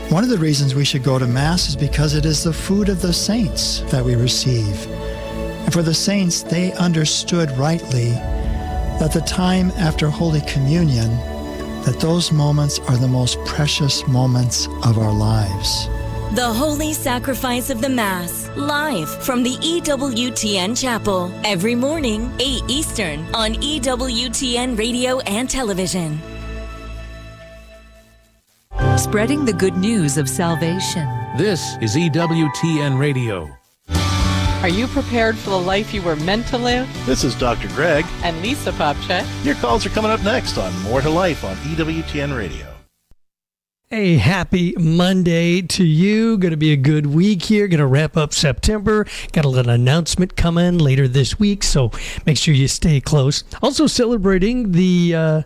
One of the reasons we should go to Mass is because it is the food of the saints that we receive. And for the saints, they understood rightly that the time after Holy Communion, that those moments are the most precious moments of our lives. The Holy Sacrifice of the Mass, live from the EWTN Chapel, every morning, 8 Eastern, on EWTN Radio and Television. Spreading the good news of salvation. This is EWTN Radio. Are you prepared for the life you were meant to live? This is Dr. Greg and Lisa Popcak. Your calls are coming up next on More to Life on EWTN Radio. Hey, happy Monday to you. Going to be a good week here. Going to wrap up September. Got a little announcement coming later this week, so make sure you stay close. Also celebrating the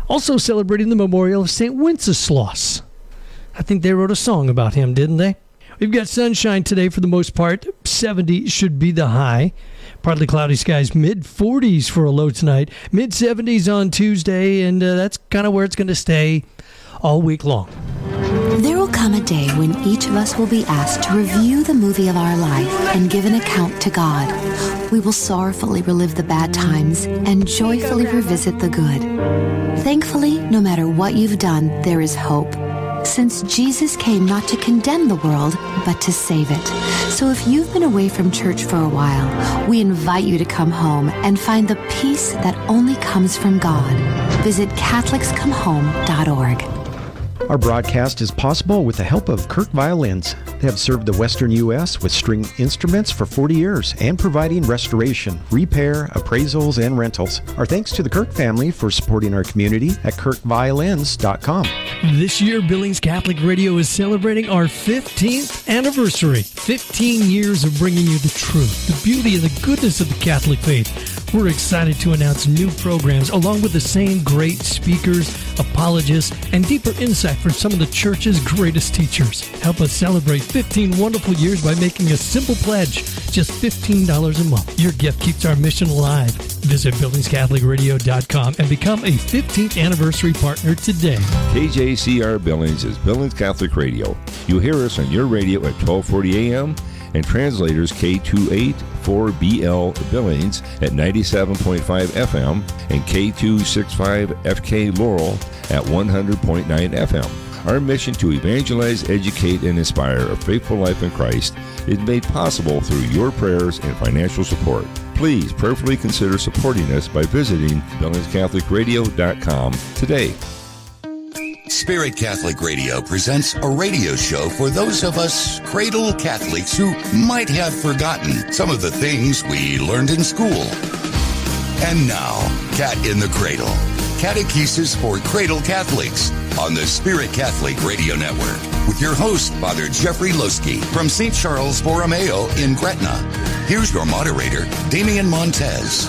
memorial of St. Wenceslaus. I think they wrote a song about him, didn't they? We've got sunshine today for the most part. 70 should be the high. Partly cloudy skies, mid-40s for a low tonight. Mid-70s on Tuesday, and that's kind of where it's going to stay all week long. There will come a day when each of us will be asked to review the movie of our life and give an account to God. We will sorrowfully relive the bad times and joyfully revisit the good. Thankfully, no matter what you've done, there is hope. Since Jesus came not to condemn the world, but to save it. So if you've been away from church for a while, we invite you to come home and find the peace that only comes from God. Visit CatholicsComeHome.org. Our broadcast is possible with the help of Kirk Violins. They have served the Western U.S. with string instruments for 40 years and providing restoration, repair, appraisals, and rentals. Our thanks to the Kirk family for supporting our community at KirkViolins.com. This year, Billings Catholic Radio is celebrating our 15th anniversary. 15 years of bringing you the truth, the beauty, and the goodness of the Catholic faith. We're excited to announce new programs along with the same great speakers, apologists, and deeper insight from some of the Church's greatest teachers. Help us celebrate 15 wonderful years by making a simple pledge, just $15 a month. Your gift keeps our mission alive. Visit BillingsCatholicRadio.com and become a 15th anniversary partner today. KJCR Billings is Billings Catholic Radio. You hear us on your radio at 1240 a.m. and translators K284BL Billings at 97.5 FM and K265FK Laurel at 100.9 FM. Our mission to evangelize, educate, and inspire a faithful life in Christ is made possible through your prayers and financial support. Please prayerfully consider supporting us by visiting BillingsCatholicRadio.com today. Spirit Catholic Radio presents a radio show for those of us cradle Catholics who might have forgotten some of the things we learned in school. And now, Cat in the Cradle, Catechesis for Cradle Catholics on the Spirit Catholic Radio Network with your host, Father Jeffrey Loski from St. Charles Borromeo in Gretna. Here's your moderator, Damian Montez.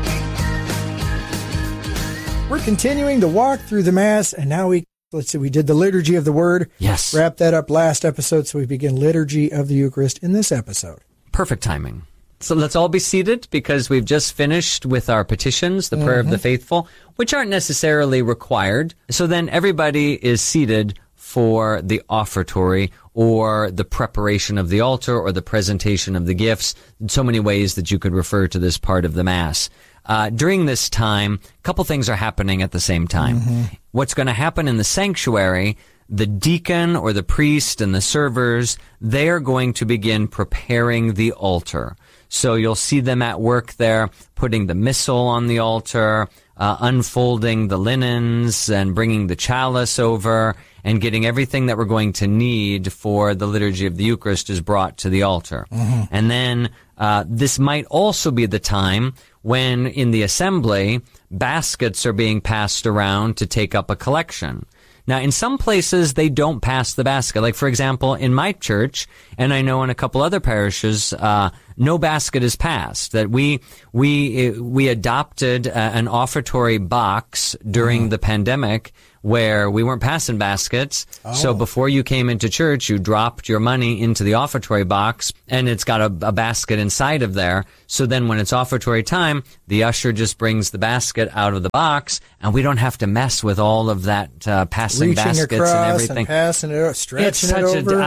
We're continuing to walk through the Mass, and now we did the Liturgy of the Word. Yes. Wrapped that up last episode, so we begin Liturgy of the Eucharist in this episode. Perfect timing. So let's all be seated because we've just finished with our petitions, the prayer of the faithful, which aren't necessarily required. So then everybody is seated for the offertory or the preparation of the altar or the presentation of the gifts. So many ways that you could refer to this part of the Mass. During this time, a couple things are happening at the same time. What's going to happen in the sanctuary, the deacon or the priest and the servers, they are going to begin preparing the altar. So you'll see them at work there, putting the missal on the altar, unfolding the linens and bringing the chalice over and getting everything that we're going to need for the Liturgy of the Eucharist is brought to the altar. And then this might also be the time when in the assembly, baskets are being passed around to take up a collection. Now, in some places, they don't pass the basket. Like, for example, in my church, and I know in a couple other parishes, no basket is passed. That we adopted an offertory box during the pandemic, where we weren't passing baskets. So before you came into church, you dropped your money into the offertory box, and it's got a basket inside of there. So then when it's offertory time, the usher just brings the basket out of the box, and we don't have to mess with all of that passing Reaching baskets across and everything. and passing it, stretching It's such it over.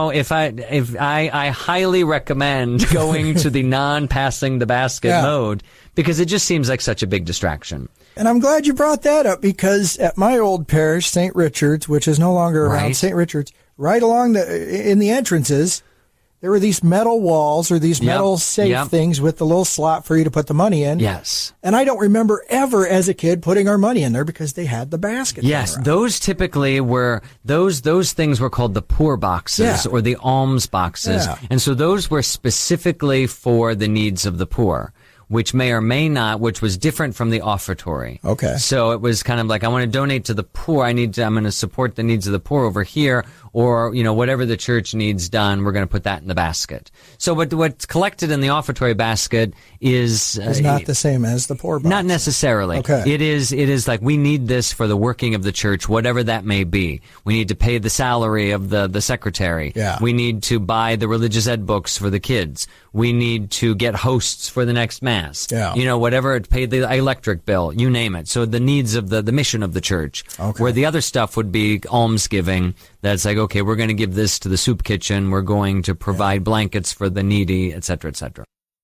I highly recommend going to the non-passing the basket mode, because it just seems like such a big distraction. And I'm glad you brought that up, because at my old parish, St. Richard's, which is no longer around, Right. St. Richard's, right along in the entrances, there were these metal walls or these metal safe things with the little slot for you to put the money in. Yes. And I don't remember ever as a kid putting our money in there because they had the basket. Yes, those typically were, those things were called the poor boxes or the alms boxes. Yeah. And so those were specifically for the needs of the poor, which may or may not, which was different from the offertory. Okay. So it was kind of like, I want to donate to the poor. I'm going to support the needs of the poor over here, or, whatever the church needs done, we're going to put that in the basket. So what's collected in the offertory basket is not the same as the poor box. Not necessarily. Okay. It is like, we need this for the working of the church, whatever that may be. We need to pay the salary of the secretary. Yeah. We need to buy the religious ed books for the kids. We need to get hosts for the next mass. Yeah. Whatever, pay the electric bill, you name it. So the needs of the mission of the church. Okay. Where the other stuff would be almsgiving. That's like, okay, we're going to give this to the soup kitchen. We're going to provide blankets for the needy, et cetera, et cetera.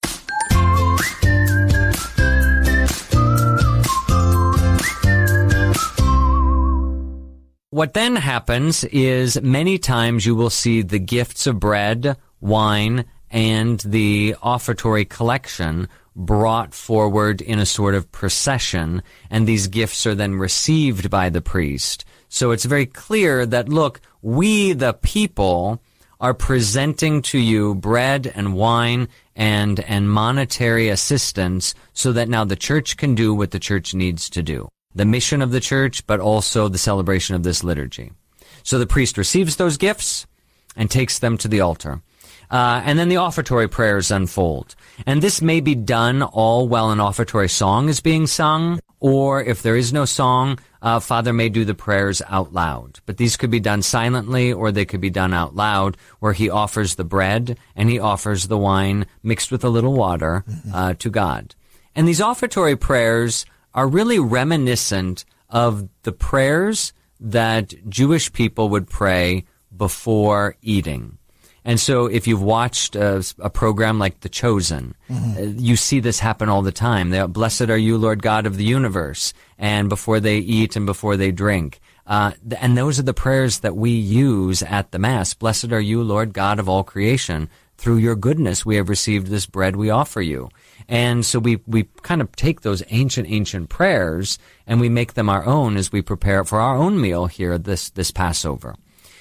What then happens is many times you will see the gifts of bread, wine, and the offertory collection brought forward in a sort of procession, and these gifts are then received by the priest. So it's very clear that, look, we, the people, are presenting to you bread and wine and monetary assistance so that now the church can do what the church needs to do. The mission of the church, but also the celebration of this liturgy. So the priest receives those gifts and takes them to the altar. And then the offertory prayers unfold. And this may be done all while an offertory song is being sung, or if there is no song, Father may do the prayers out loud. But these could be done silently, or they could be done out loud, where he offers the bread and he offers the wine mixed with a little water to God. And these offertory prayers are really reminiscent of the prayers that Jewish people would pray before eating. And so if you've watched a program like The Chosen, you see this happen all the time. Blessed are you, Lord God of the universe, and before they eat and before they drink. And those are the prayers that we use at the Mass. Blessed are you, Lord God of all creation. Through your goodness we have received this bread we offer you. And so we kind of take those ancient prayers and we make them our own as we prepare for our own meal here this Passover.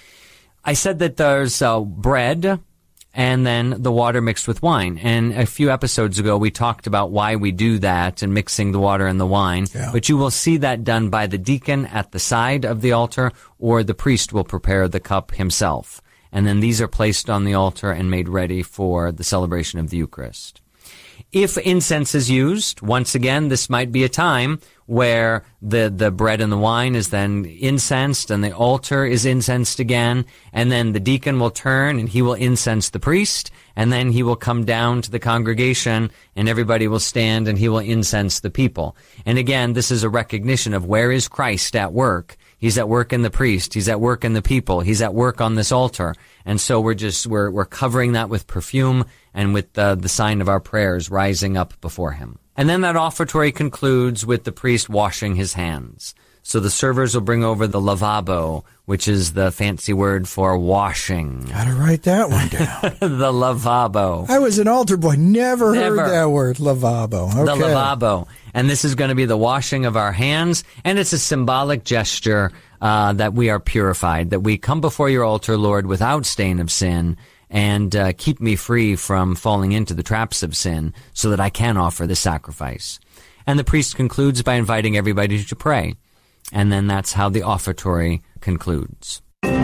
I said that there's bread and then the water mixed with wine. And a few episodes ago, we talked about why we do that and mixing the water and the wine. Yeah. But you will see that done by the deacon at the side of the altar, or the priest will prepare the cup himself. And then these are placed on the altar and made ready for the celebration of the Eucharist. If incense is used, once again, this might be a time where the bread and the wine is then incensed and the altar is incensed again, and then the deacon will turn and he will incense the priest, and then he will come down to the congregation and everybody will stand and he will incense the people. And again, this is a recognition of where is Christ at work. He's at work in the priest. He's at work in the people. He's at work on this altar. And so we're covering that with perfume and with the sign of our prayers rising up before him. And then that offertory concludes with the priest washing his hands. So the servers will bring over the lavabo, which is the fancy word for washing. Gotta write that one down. The lavabo. I was an altar boy. Never heard that word, lavabo. Okay. The lavabo. And this is going to be the washing of our hands. And it's a symbolic gesture that we are purified, that we come before your altar, Lord, without stain of sin, and keep me free from falling into the traps of sin so that I can offer the sacrifice. And the priest concludes by inviting everybody to pray. And then that's how the offertory concludes.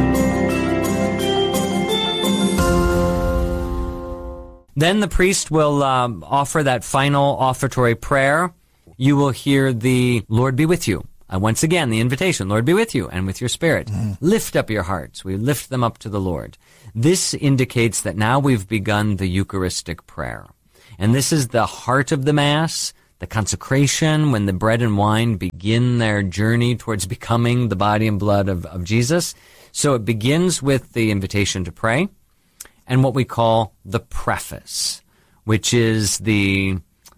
Then the priest will offer that final offertory prayer. You will hear the Lord be with you. Once again, the invitation, Lord be with you and with your spirit. Lift up your hearts. We lift them up to the Lord. This indicates that now we've begun the Eucharistic prayer. And this is the heart of the Mass, the consecration, when the bread and wine begin their journey towards becoming the body and blood of Jesus. So it begins with the invitation to pray and what we call the preface, which is the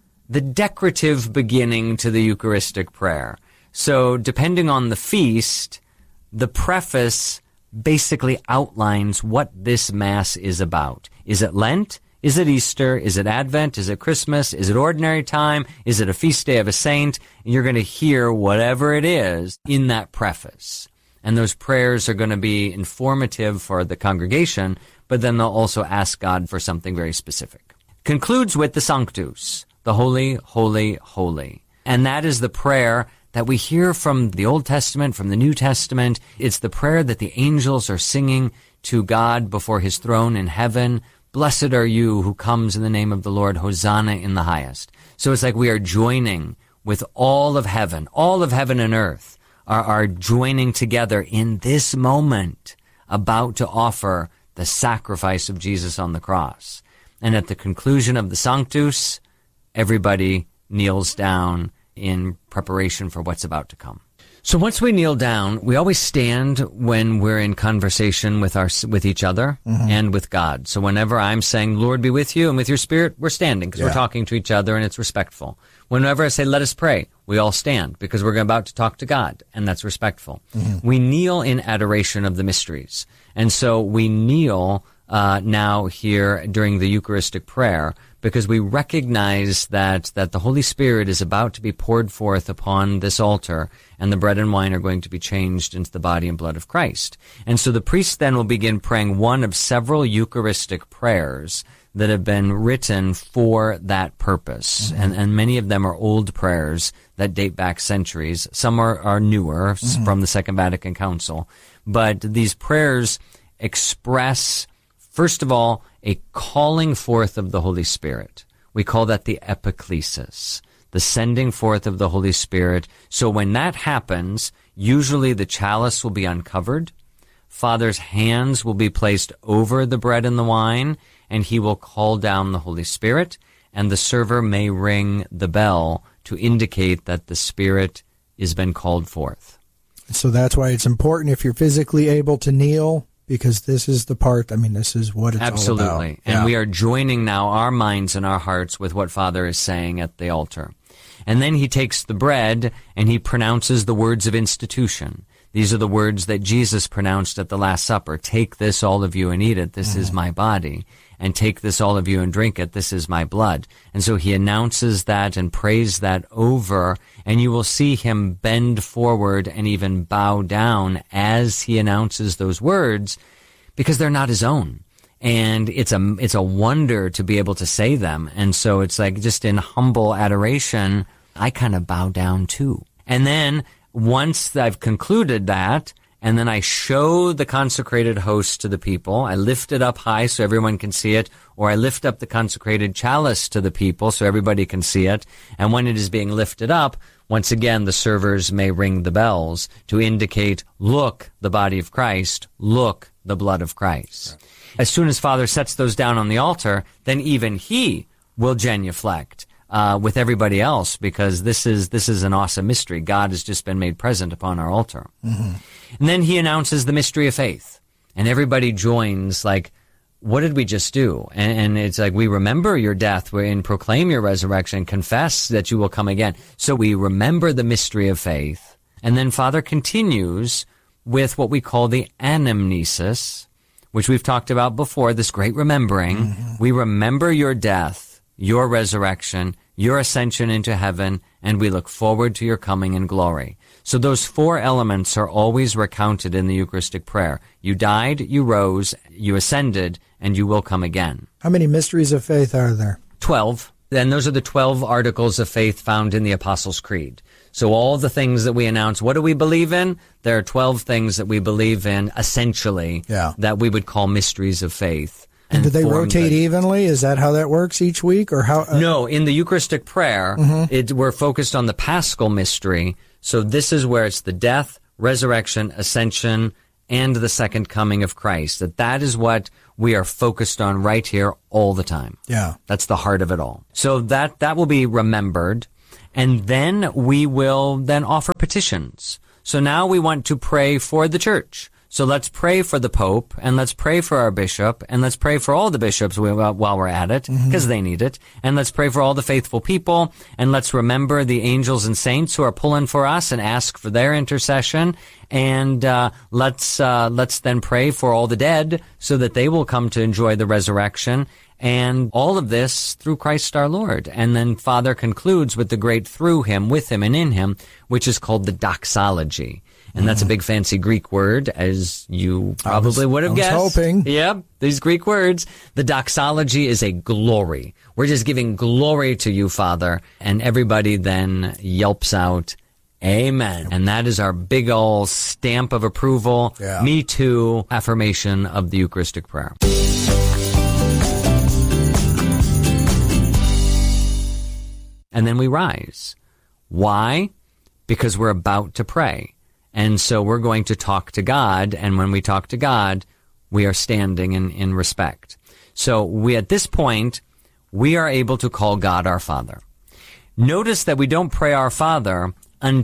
decorative beginning to the Eucharistic prayer. So depending on the feast, the preface basically outlines what this Mass is about. Is it Lent? Is it Easter? Is it Advent? Is it Christmas? Is it ordinary time? Is it a feast day of a saint? You're going to hear whatever it is in that preface. And those prayers are going to be informative for the congregation, but then they'll also ask God for something very specific. Concludes with the Sanctus, the Holy, Holy, Holy. And that is the prayer that we hear from the Old Testament, from the New Testament. It's the prayer that the angels are singing to God before his throne in heaven. Blessed are you who comes in the name of the Lord, Hosanna in the highest. So it's like we are joining with all of heaven and earth are joining together in this moment about to offer the sacrifice of Jesus on the cross. And at the conclusion of the Sanctus, everybody kneels down in preparation for what's about to come. So once we kneel down, we always stand when we're in conversation with each other and with God. So whenever I'm saying, Lord be with you and with your spirit, we're standing because we're talking to each other and it's respectful. Whenever I say, let us pray, we all stand because we're about to talk to God, and that's respectful. We kneel in adoration of the mysteries. And so we kneel now here during the Eucharistic prayer because we recognize that the Holy Spirit is about to be poured forth upon this altar, and the bread and wine are going to be changed into the body and blood of Christ. And so the priest then will begin praying one of several Eucharistic prayers that have been written for that purpose. And many of them are old prayers that date back centuries. Some are newer from the Second Vatican Council. But these prayers express, first of all, a calling forth of the Holy Spirit. We call that the epiclesis, the sending forth of the Holy Spirit. So when that happens, usually the chalice will be uncovered. Father's hands will be placed over the bread and the wine, and he will call down the Holy Spirit, and the server may ring the bell to indicate that the Spirit has been called forth. So that's why it's important if you're physically able to kneel, because this is the part, this is what it's all about. Absolutely. And we are joining now our minds and our hearts with what Father is saying at the altar. And then he takes the bread and he pronounces the words of institution. These are the words that Jesus pronounced at the Last Supper. Take this, all of you, and eat it. This is my body. And take this, all of you, and drink it. This is my blood. And so he announces that and prays that over, and you will see him bend forward and even bow down as he announces those words, because they're not his own. And it's a wonder to be able to say them. And so it's like just in humble adoration, I kind of bow down too. And then once I've concluded that, and then I show the consecrated host to the people, I lift it up high so everyone can see it, or I lift up the consecrated chalice to the people so everybody can see it. And when it is being lifted up, once again, the servers may ring the bells to indicate, look, the body of Christ, look, the blood of Christ. Right. As soon as Father sets those down on the altar, then even he will genuflect with everybody else, because this is an awesome mystery. God has just been made present upon our altar. And then he announces the mystery of faith, and everybody joins like, what did we just do? And it's like, we remember your death and proclaim your resurrection, confess that you will come again. So we remember the mystery of faith. And then Father continues with what we call the anamnesis, which we've talked about before, this great remembering. We remember your death, your resurrection, your ascension into heaven, and we look forward to your coming in glory. So those four elements are always recounted in the Eucharistic prayer. You died, you rose, you ascended, and you will come again. How many mysteries of faith are there? 12. And those are the 12 articles of faith found in the Apostles' Creed. So all the things that we announce, what do we believe in? There are 12 things that we believe in, essentially, that we would call mysteries of faith. And do they rotate evenly? Is that how that works each week, or how? No, in the Eucharistic prayer, we're focused on the Paschal mystery. So this is where it's the death, resurrection, ascension, and the second coming of Christ. That is what we are focused on right here all the time. Yeah. That's the heart of it all. So that will be remembered. And then we will then offer petitions. So now we want to pray for the church. So let's pray for the Pope, and let's pray for our bishop, and let's pray for all the bishops while we're at it, because they need it. And let's pray for all the faithful people, and let's remember the angels and saints who are pulling for us and ask for their intercession. And let's then pray for all the dead so that they will come to enjoy the resurrection. And all of this through Christ our Lord. And then Father concludes with the great through him, with him, and in him, which is called the doxology. And that's a big fancy Greek word, as you probably would have guessed. I was hoping. Yep, these Greek words. The doxology is a glory. We're just giving glory to you, Father. And everybody then yelps out, Amen. And that is our big old stamp of approval, me too, affirmation of the Eucharistic prayer. And then we rise. Why? Because we're about to pray. And so we're going to talk to God, and when we talk to God, we are standing in respect. So at this point, we are able to call God our Father. Notice that we don't pray our Father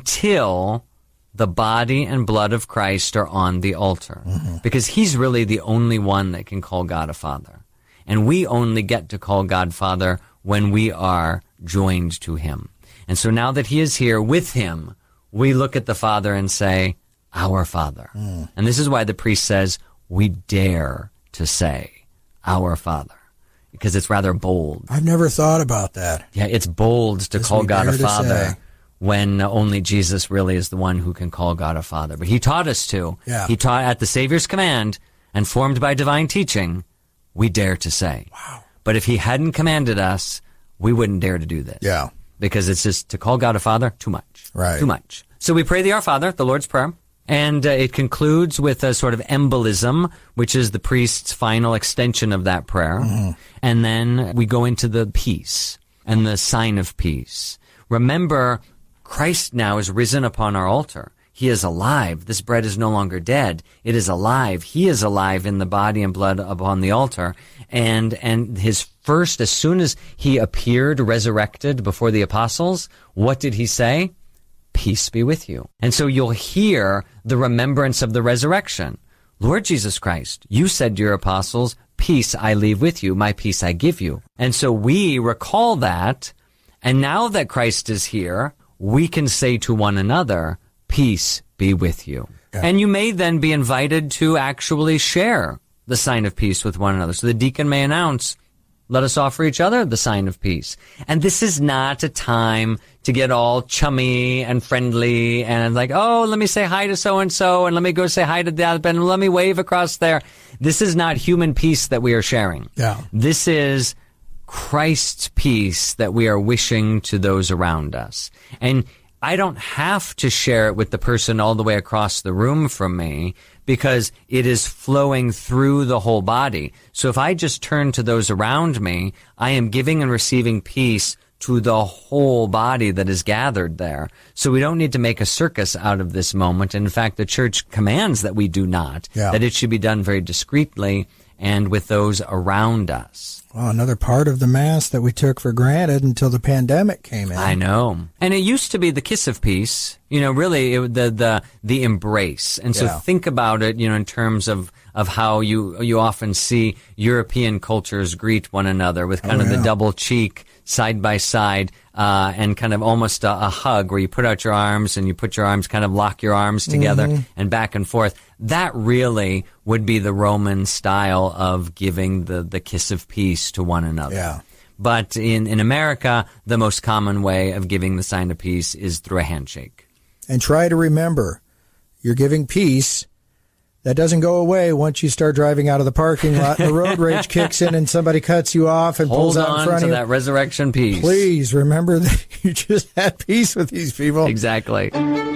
until the body and blood of Christ are on the altar, because he's really the only one that can call God a Father. And we only get to call God Father when we are joined to him. And so now that he is here with him, we look at the Father and say, Our Father. And this is why the priest says, we dare to say, Our Father, because it's rather bold. I've never thought about that. Yeah, it's bold to call God a Father when only Jesus really is the one who can call God a Father. But he taught us to. Yeah. He taught at the Savior's command and formed by divine teaching, we dare to say. Wow. But if he hadn't commanded us, we wouldn't dare to do this. Yeah. Because it's just to call God a Father, too much. Right. Too much. So we pray the Our Father, the Lord's Prayer, and it concludes with a sort of embolism, which is the priest's final extension of that prayer. And then we go into the peace and the sign of peace. Remember, Christ now is risen upon our altar. He is alive. This bread is no longer dead. It is alive. He is alive in the body and blood upon the altar. And his first, as soon as he appeared resurrected before the apostles, what did he say? Peace be with you. And so you'll hear the remembrance of the resurrection. Lord Jesus Christ, you said to your apostles, peace I leave with you, my peace I give you. And so we recall that, and now that Christ is here, we can say to one another, peace be with you. Yeah. And you may then be invited to actually share the sign of peace with one another. So the deacon may announce, let us offer each other the sign of peace. And this is not a time to get all chummy and friendly and like, oh, let me say hi to so-and-so and let me go say hi to that and let me wave across there. This is not human peace that we are sharing. Yeah. This is Christ's peace that we are wishing to those around us. And I don't have to share it with the person all the way across the room from me because it is flowing through the whole body. So if I just turn to those around me, I am giving and receiving peace to the whole body that is gathered there. So we don't need to make a circus out of this moment. In fact, the church commands that we do not, that it should be done very discreetly and with those around us. Well, another part of the Mass that we took for granted until the pandemic came in. I know. And it used to be the kiss of peace, really the embrace. And so think about it, in terms of how you often see European cultures greet one another with kind of the double cheek side by side, and kind of almost a hug where you put out your arms and you put your arms, kind of lock your arms together and back and forth. That really would be the Roman style of giving the kiss of peace to one another. Yeah. But in America, the most common way of giving the sign of peace is through a handshake. And try to remember, you're giving peace. That doesn't go away once you start driving out of the parking lot and the road rage kicks in and somebody cuts you off and pulls out in front of you. Hold on to that resurrection peace. Please remember that you just had peace with these people. Exactly.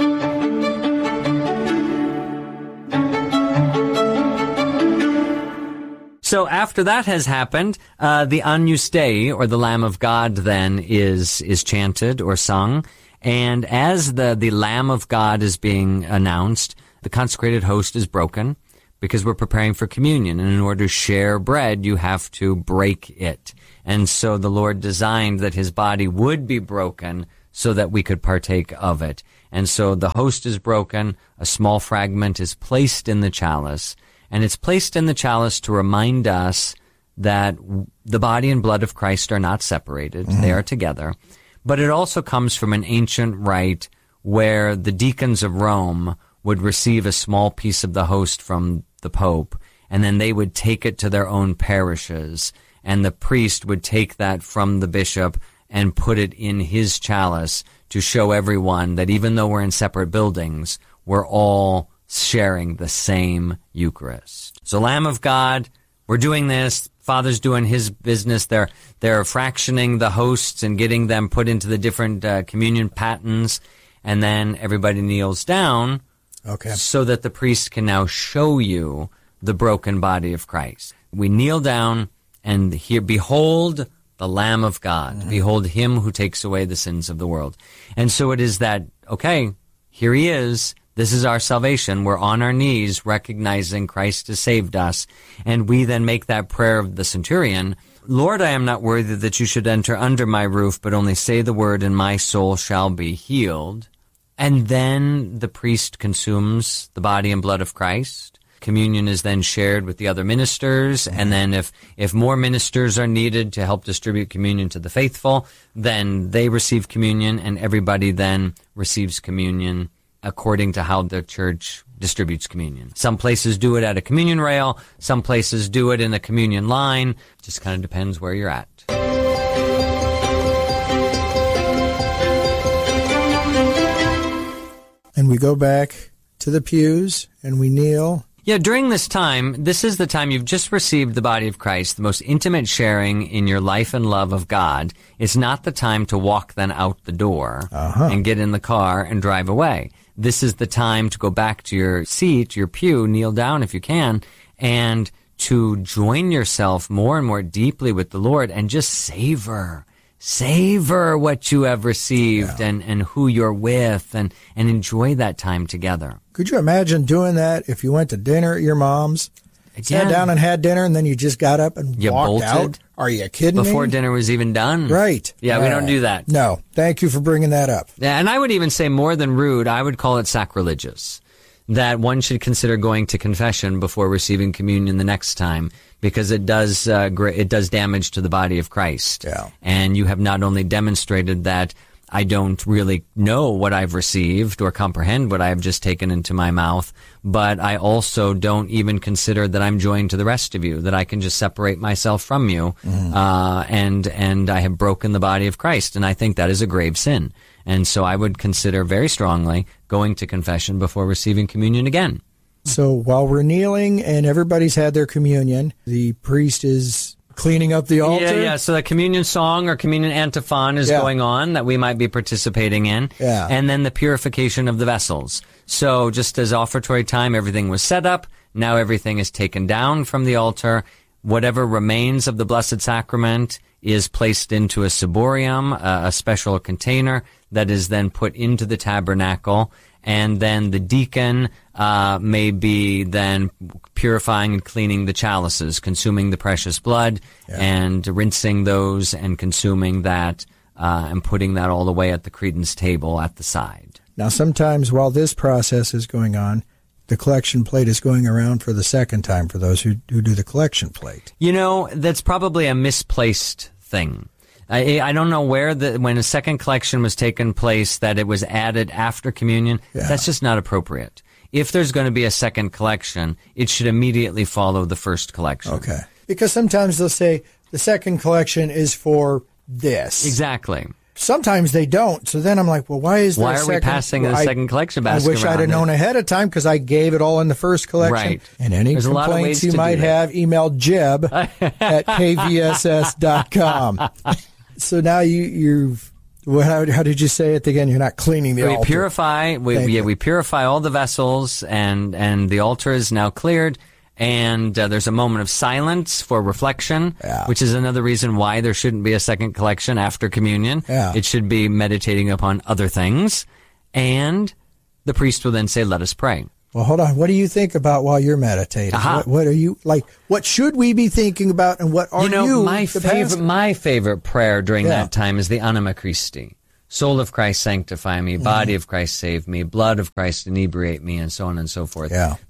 So after that has happened, the Agnus Dei, or the Lamb of God, then is chanted or sung. And as the Lamb of God is being announced, the consecrated host is broken because we're preparing for communion. And in order to share bread, you have to break it. And so the Lord designed that his body would be broken so that we could partake of it. And so the host is broken, a small fragment is placed in the chalice, and it's placed in the chalice to remind us that the body and blood of Christ are not separated. Mm-hmm. They are together. But it also comes from an ancient rite where the deacons of Rome would receive a small piece of the host from the Pope, and then they would take it to their own parishes, and the priest would take that from the bishop and put it in his chalice to show everyone that even though we're in separate buildings, we're all sharing the same Eucharist. So Lamb of God, we're doing this. Father's doing his business. They're fractioning the hosts and getting them put into the different communion patens, and then everybody kneels down so that the priest can now show you the broken body of Christ. We kneel down and here, behold the Lamb of God. Mm-hmm. Behold him who takes away the sins of the world. And so it is that, okay, here he is. This is our salvation. We're on our knees recognizing Christ has saved us. And we then make that prayer of the centurion, Lord, I am not worthy that you should enter under my roof, but only say the word and my soul shall be healed. And then the priest consumes the body and blood of Christ. Communion is then shared with the other ministers, and then if more ministers are needed to help distribute communion to the faithful, then they receive communion, and everybody then receives communion according to how the church distributes communion. Some places do it at a communion rail, some places do it in a communion line. Just kind of depends where you're at. And we go back to the pews, and we kneel. Yeah, during this time, this is the time you've just received the body of Christ, the most intimate sharing in your life and love of God. It's not the time to walk then out the door and get in the car and drive away. This is the time to go back to your seat, your pew, kneel down if you can, and to join yourself more and more deeply with the Lord and just savor what you have received and who you're with and enjoy that time together. Could you imagine doing that if you went to dinner at your mom's, sat down and had dinner, and then you just got up and walked bolted out? Are you kidding me? Before dinner was even done. Right. Yeah, we don't do that. No. Thank you for bringing that up. Yeah, and I would even say more than rude, I would call it sacrilegious, that one should consider going to confession before receiving communion the next time, because it does damage to the body of Christ. Yeah. And you have not only demonstrated that I don't really know what I've received or comprehend what I have just taken into my mouth, but I also don't even consider that I'm joined to the rest of you, that I can just separate myself from you, and I have broken the body of Christ. And I think that is a grave sin. And so I would consider very strongly going to confession before receiving communion again. So while we're kneeling and everybody's had their communion, the priest is cleaning up the altar? Yeah. So the communion song or communion antiphon is going on that we might be participating in. Yeah. And then the purification of the vessels. So just as offertory time, everything was set up. Now everything is taken down from the altar. Whatever remains of the Blessed Sacrament is placed into a ciborium, a special container that is then put into the tabernacle. And then the deacon may be then purifying and cleaning the chalices, consuming the precious blood and rinsing those and consuming that and putting that all away at the credence table at the side. Now, sometimes while this process is going on, the collection plate is going around for the second time for those who do the collection plate. You know, that's probably a misplaced thing. I don't know where when a second collection was taking place that it was added after communion. Yeah. That's just not appropriate. If there's going to be a second collection, it should immediately follow the first collection. Okay. Because sometimes they'll say the second collection is for this. Exactly. Sometimes they don't. So then I'm like, well, why are we passing the second collection basket I wish I'd have known ahead of time because I gave it all in the first collection. Right. And any complaints you might have, email Jeb at kvss.com. So now how did you say it again? You're not cleaning the altar. We purify all the vessels, and the altar is now cleared. And there's a moment of silence for reflection, which is another reason why there shouldn't be a second collection after communion. It should be meditating upon other things. And the priest will then say, let us pray. Well, hold on. What do you think about while you're meditating? What are you like? What should we be thinking about, and what are you? My favorite prayer during that time is the Anima Christi. Soul of Christ, sanctify me. Body of Christ, save me. Blood of Christ, inebriate me, and so on and so forth.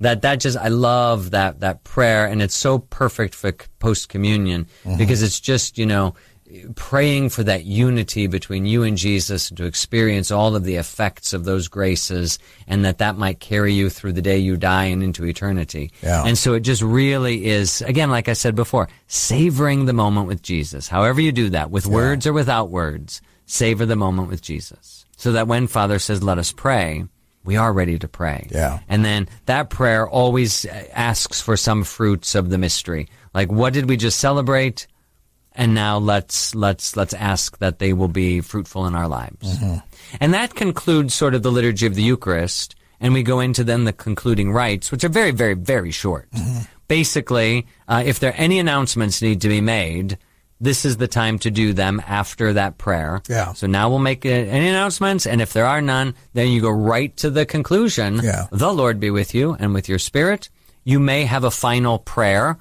I love that prayer, and it's so perfect for post-communion because it's just, praying for that unity between you and Jesus, and to experience all of the effects of those graces, and that might carry you through the day you die and into eternity. And so it just really is, again, like I said before, savoring the moment with Jesus. However you do that, with words or without words, savor the moment with Jesus. So that when Father says, let us pray, we are ready to pray. And then that prayer always asks for some fruits of the mystery. Like, what did we just celebrate? And now let's ask that they will be fruitful in our lives. And that concludes sort of the liturgy of the Eucharist, and we go into then the concluding rites, which are very, very, very short. Basically, if there are any announcements need to be made, this is the time to do them after that prayer. So now we'll make any announcements, and if there are none, then you go right to the conclusion. The Lord be with you and with your spirit. You may have a final prayer.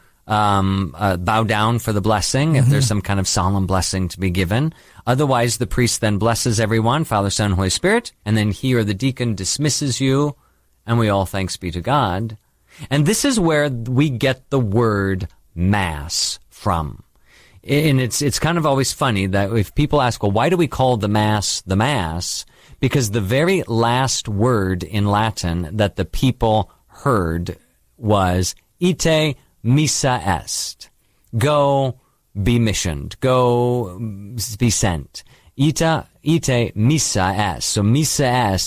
Bow down for the blessing if there's some kind of solemn blessing to be given. Otherwise, the priest then blesses everyone, Father, Son, Holy Spirit, and then he or the deacon dismisses you, and we all thanks be to God. And this is where we get the word Mass from. And it's kind of always funny that if people ask, well, why do we call the Mass? Because the very last word in Latin that the people heard was ite missa est. Go be missioned. Go be sent. Ite missa est. So missa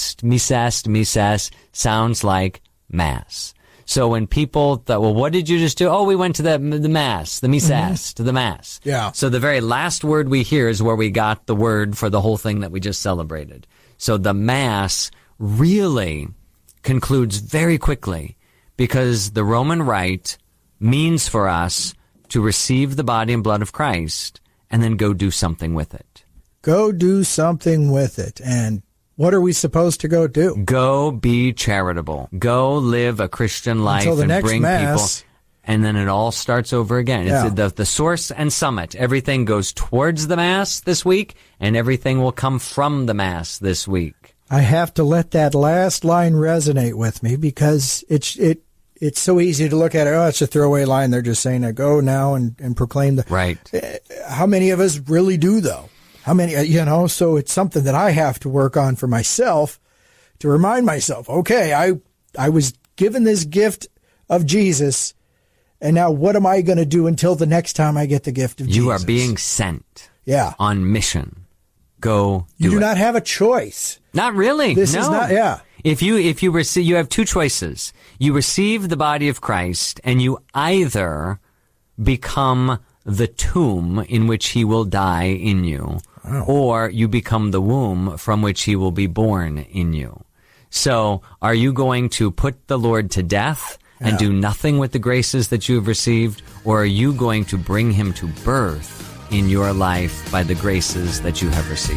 est sounds like Mass. So when people thought, well, what did you just do? Oh, we went to the Mass, the missa est, to the Mass. So the very last word we hear is where we got the word for the whole thing that we just celebrated. So the Mass really concludes very quickly because the Roman Rite means for us to receive the body and blood of Christ and then go do something with it. Go do something with it. And what are we supposed to go do? Go be charitable. Go live a Christian life and bring Mass. People. And then it all starts over again. It's the source and summit. Everything goes towards the Mass this week, and everything will come from the Mass this week. I have to let that last line resonate with me because it's so easy to look at it. Oh, it's a throwaway line. They're just saying, go now and proclaim the... Right. How many of us really do, though? How many, so it's something that I have to work on for myself to remind myself, okay, I was given this gift of Jesus, and now what am I going to do until the next time I get the gift of Jesus? You are being sent on mission. Go do it. You do not have a choice. Not really. This is not, If you receive, you have two choices. You receive the body of Christ, and you either become the tomb in which he will die in you, or you become the womb from which he will be born in you. So, are you going to put the Lord to death and do nothing with the graces that you have received, or are you going to bring him to birth in your life by the graces that you have received?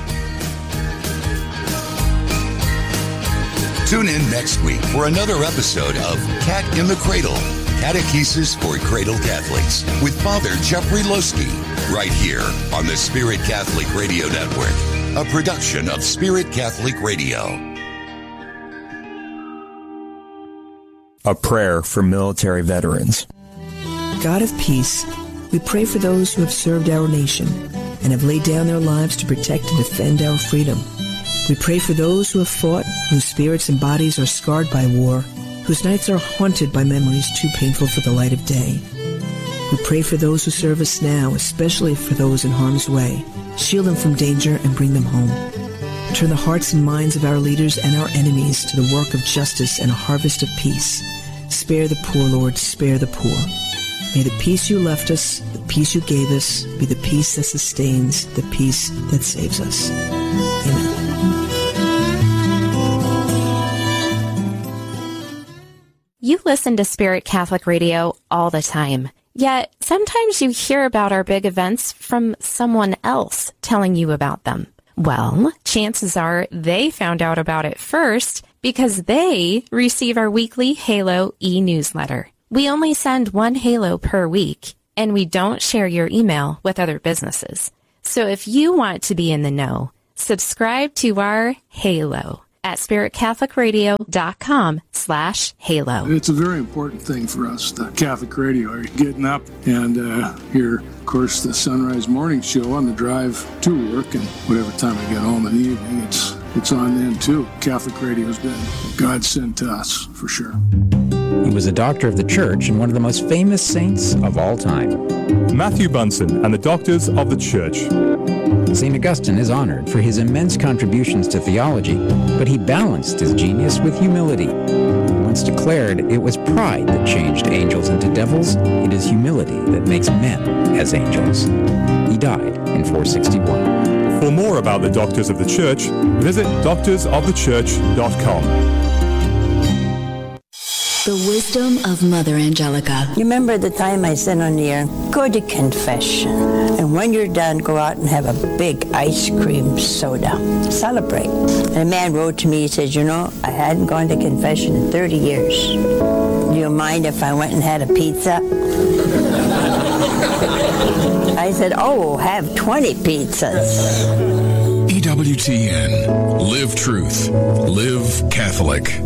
Tune in next week for another episode of Cat in the Cradle, Catechesis for Cradle Catholics, with Father Jeffrey Loski, right here on the Spirit Catholic Radio Network, a production of Spirit Catholic Radio. A prayer for military veterans. God of peace, we pray for those who have served our nation and have laid down their lives to protect and defend our freedom. We pray for those who have fought, whose spirits and bodies are scarred by war, whose nights are haunted by memories too painful for the light of day. We pray for those who serve us now, especially for those in harm's way. Shield them from danger and bring them home. Turn the hearts and minds of our leaders and our enemies to the work of justice and a harvest of peace. Spare the poor, Lord, spare the poor. May the peace you left us, the peace you gave us, be the peace that sustains, the peace that saves us. Amen. You listen to Spirit Catholic Radio all the time. Yet, sometimes you hear about our big events from someone else telling you about them. Well, chances are they found out about it first because they receive our weekly Halo e-newsletter. We only send one Halo per week, and we don't share your email with other businesses. So if you want to be in the know, subscribe to our Halo at spiritcatholicradio.com/Halo. It's a very important thing for us, the Catholic Radio. Are you getting up and hear, of course, the Sunrise Morning Show on the drive to work, and whatever time I get home in the evening, it's on then too. Catholic Radio's been a godsend to us, for sure. He was a doctor of the church and one of the most famous saints of all time. Matthew Bunson and the Doctors of the Church. St. Augustine is honored for his immense contributions to theology, but he balanced his genius with humility. Once declared, it was pride that changed angels into devils. It is humility that makes men as angels. He died in 461. For more about the Doctors of the Church, visit doctorsofthechurch.com. The wisdom of Mother Angelica. Remember the time I said on the air, go to confession. And when you're done, go out and have a big ice cream soda. Celebrate. And a man wrote to me, he said, I hadn't gone to confession in 30 years. Do you mind if I went and had a pizza? I said, have 20 pizzas. EWTN. Live truth. Live Catholic.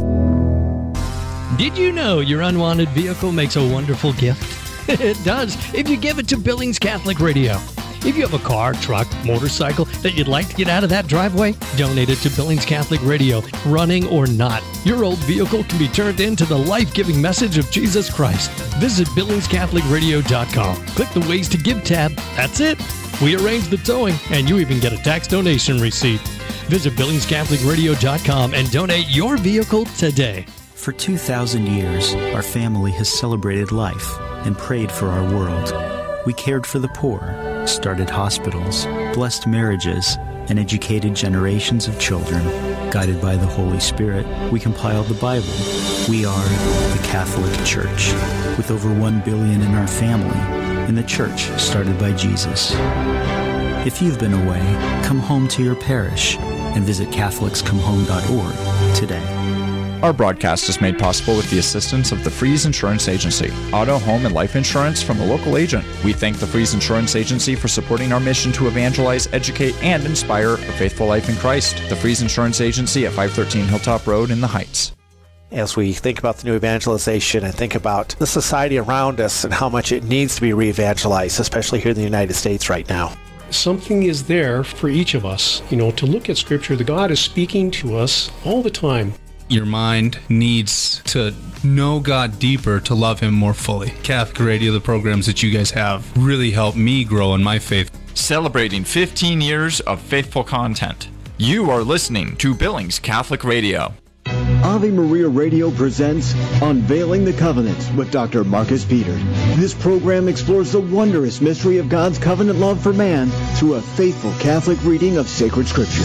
Did you know your unwanted vehicle makes a wonderful gift? It does, if you give it to Billings Catholic Radio. If you have a car, truck, motorcycle that you'd like to get out of that driveway, donate it to Billings Catholic Radio, running or not. Your old vehicle can be turned into the life-giving message of Jesus Christ. Visit BillingsCatholicRadio.com. Click the Ways to Give tab. That's it. We arrange the towing, and you even get a tax donation receipt. Visit BillingsCatholicRadio.com and donate your vehicle today. For 2,000 years, our family has celebrated life and prayed for our world. We cared for the poor, started hospitals, blessed marriages, and educated generations of children. Guided by the Holy Spirit, we compiled the Bible. We are the Catholic Church, with over 1 billion in our family, and the church started by Jesus. If you've been away, come home to your parish and visit CatholicsComeHome.org today. Our broadcast is made possible with the assistance of the Freeze Insurance Agency, auto, home, and life insurance from a local agent. We thank the Freeze Insurance Agency for supporting our mission to evangelize, educate, and inspire a faithful life in Christ. The Freeze Insurance Agency at 513 Hilltop Road in the Heights. As we think about the new evangelization and think about the society around us and how much it needs to be re-evangelized, especially here in the United States right now. Something is there for each of us, to look at Scripture. The God is speaking to us all the time. Your mind needs to know God deeper to love Him more fully. Catholic Radio, the programs that you guys have, really help me grow in my faith. Celebrating 15 years of faithful content. You are listening to Billings Catholic Radio. Ave Maria Radio presents Unveiling the Covenant with Dr. Marcus Peter. This program explores the wondrous mystery of God's covenant love for man through a faithful Catholic reading of sacred Scripture.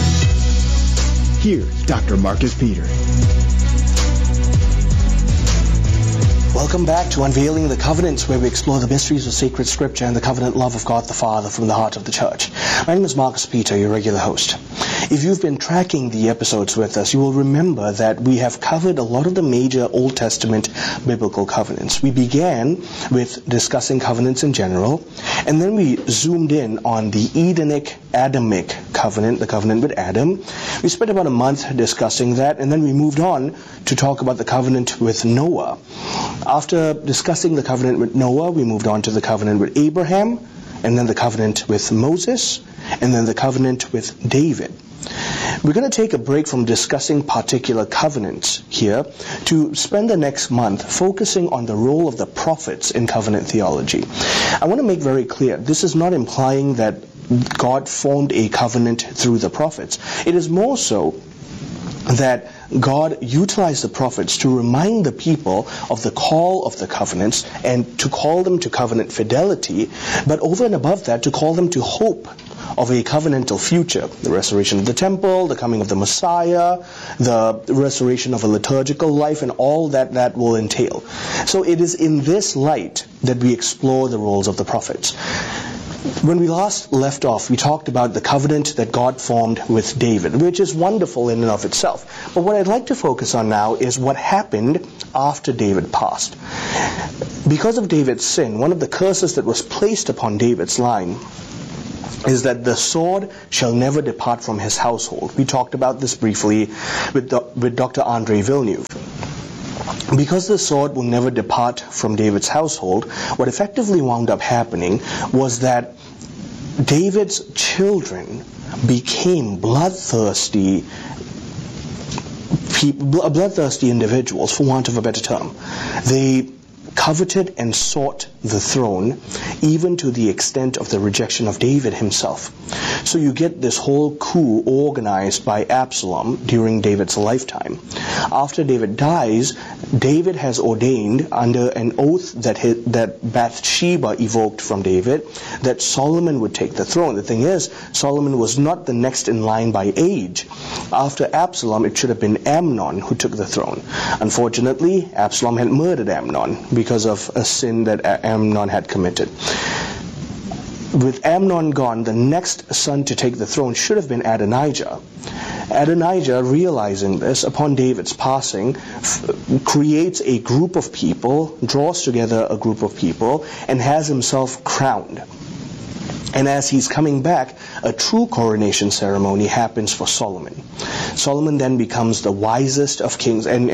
Here's Dr. Marcus Peter. Welcome back to Unveiling the Covenant, where we explore the mysteries of sacred Scripture and the covenant love of God the Father from the heart of the Church. My name is Marcus Peter, your regular host. If you've been tracking the episodes with us, you will remember that we have covered a lot of the major Old Testament biblical covenants. We began with discussing covenants in general, and then we zoomed in on the Edenic, Adamic covenant, the covenant with Adam. We spent about a month discussing that, and then we moved on to talk about the covenant with Noah. After discussing the covenant with Noah, we moved on to the covenant with Abraham, and then the covenant with Moses, and then the covenant with David. We're going to take a break from discussing particular covenants here to spend the next month focusing on the role of the prophets in covenant theology. I want to make very clear, this is not implying that God formed a covenant through the prophets. It is more so that God utilized the prophets to remind the people of the call of the covenants and to call them to covenant fidelity, but over and above that, to call them to hope of a covenantal future, the restoration of the temple, the coming of the Messiah, the restoration of a liturgical life, and all that will entail. So it is in this light that we explore the roles of the prophets. When we last left off, we talked about the covenant that God formed with David, which is wonderful in and of itself. But what I'd like to focus on now is what happened after David passed. Because of David's sin, one of the curses that was placed upon David's line is that the sword shall never depart from his household. We talked about this briefly with Dr. Andre Villeneuve. Because the sword will never depart from David's household, what effectively wound up happening was that David's children became bloodthirsty individuals, for want of a better term. They coveted and sought the throne, even to the extent of the rejection of David himself. So you get this whole coup organized by Absalom during David's lifetime. After David dies, David has ordained under an oath that Bathsheba evoked from David that Solomon would take the throne. The thing is, Solomon was not the next in line by age. After Absalom, it should have been Amnon who took the throne. Unfortunately, Absalom had murdered Amnon because of a sin that Amnon had committed. With Amnon gone, the next son to take the throne should have been Adonijah. Adonijah, realizing this upon David's passing, creates a group of people, draws together a group of people, and has himself crowned. And as he's coming back, a true coronation ceremony happens for Solomon. Solomon then becomes the wisest of kings, and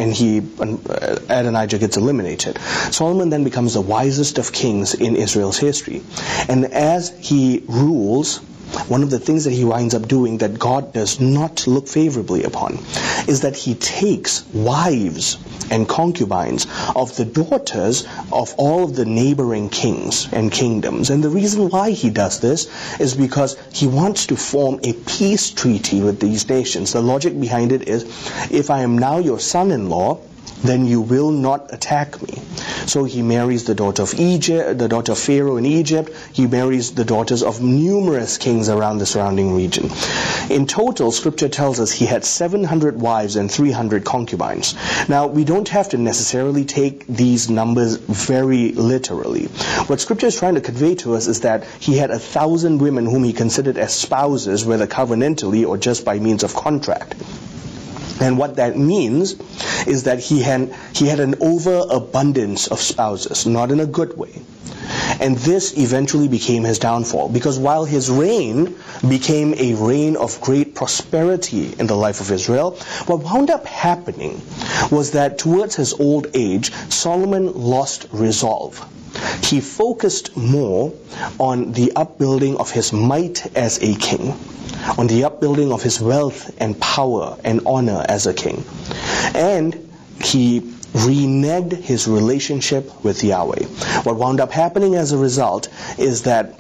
Adonijah gets eliminated. Solomon then becomes the wisest of kings in Israel's history. And as he rules, one of the things that he winds up doing that God does not look favorably upon is that he takes wives and concubines of the daughters of all of the neighboring kings and kingdoms. And the reason why he does this is because he wants to form a peace treaty with these nations. The logic behind it is, if I am now your son-in-law, then you will not attack me. So he marries the daughter of Egypt, the daughter of Pharaoh in Egypt. He marries the daughters of numerous kings around the surrounding region. In total, Scripture tells us he had 700 wives and 300 concubines. Now, we don't have to necessarily take these numbers very literally. What Scripture is trying to convey to us is that he had 1,000 women whom he considered as spouses, whether covenantally or just by means of contract. And what that means is that he had an overabundance of spouses, not in a good way. And this eventually became his downfall, because while his reign became a reign of great prosperity in the life of Israel, what wound up happening was that towards his old age, Solomon lost resolve. He focused more on the upbuilding of his might as a king, on the upbuilding of his wealth and power and honor as a king. And he reneged his relationship with Yahweh. What wound up happening as a result is that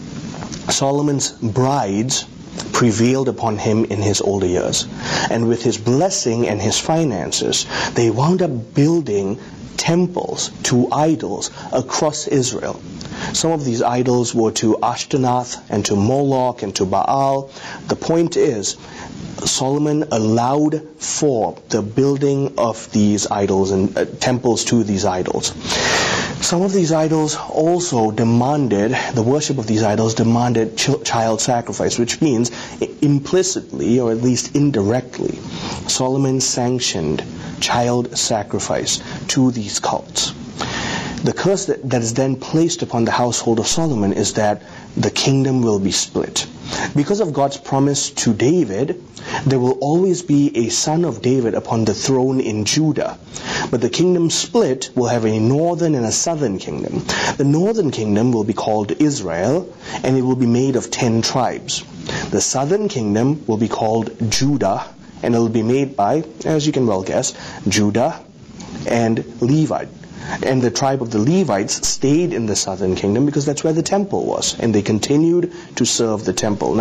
Solomon's brides prevailed upon him in his older years. And with his blessing and his finances, they wound up building temples to idols across Israel. Some of these idols were to Ashtaroth and to Moloch and to Baal. The point is, Solomon allowed for the building of these idols and temples to these idols. Some of these idols also demanded, the worship of these idols demanded child sacrifice, which means implicitly, or at least indirectly, Solomon sanctioned child sacrifice to these cults. The curse that is then placed upon the household of Solomon is that the kingdom will be split. Because of God's promise to David, there will always be a son of David upon the throne in Judah. But the kingdom split will have a northern and a southern kingdom. The northern kingdom will be called Israel, and it will be made of 10 tribes. The southern kingdom will be called Judah, and it will be made by, as you can well guess, Judah and Levi. And the tribe of the Levites stayed in the southern kingdom because that's where the temple was, and they continued to serve the temple. Now,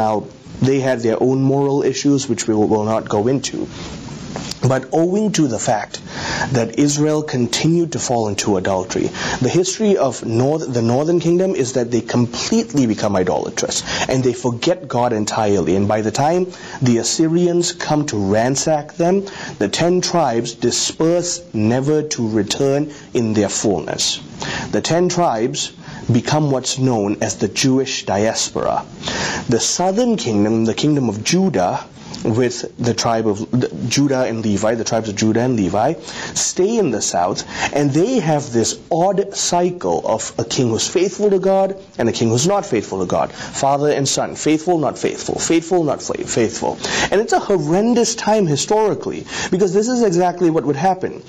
They had their own moral issues, which we will not go into. But owing to the fact that Israel continued to fall into adultery, the history of the northern kingdom is that they completely become idolatrous and they forget God entirely. And by the time the Assyrians come to ransack them, the 10 tribes disperse, never to return in their fullness. The 10 tribes become what's known as the Jewish diaspora. The southern kingdom, the kingdom of Judah, with the tribe of Judah and Levi, the tribes of Judah and Levi, stay in the south, and they have this odd cycle of a king who's faithful to God and a king who's not faithful to God. Father and son, faithful, not faithful, faithful, not faithful. And it's a horrendous time historically, because this is exactly what would happen.